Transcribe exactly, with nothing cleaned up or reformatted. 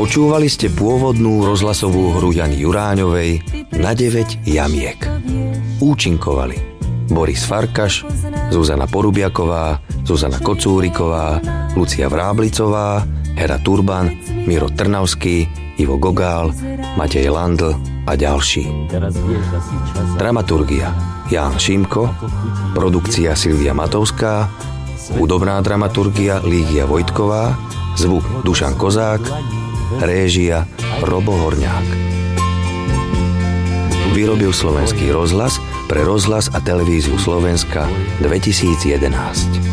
Počúvali ste pôvodnú rozhlasovú hru Jany Juráňovej Na deväť jamiek. Účinkovali Boris Farkaš, Zuzana Porubiaková, Zuzana Kocúriková, Lucia Vráblicová, Hera Turban, Miro Trnavský, Ivo Gogál, Matej Landl a ďalší. Dramaturgia Ján Šimko, produkcia Silvia Matovská, hudobná dramaturgia Lígia Vojtková, zvuk Dušan Kozák, réžia Robo Horňák. Vyrobil Slovenský rozhlas pre rozhlas a televíziu Slovenska dvetisíc jedenásť.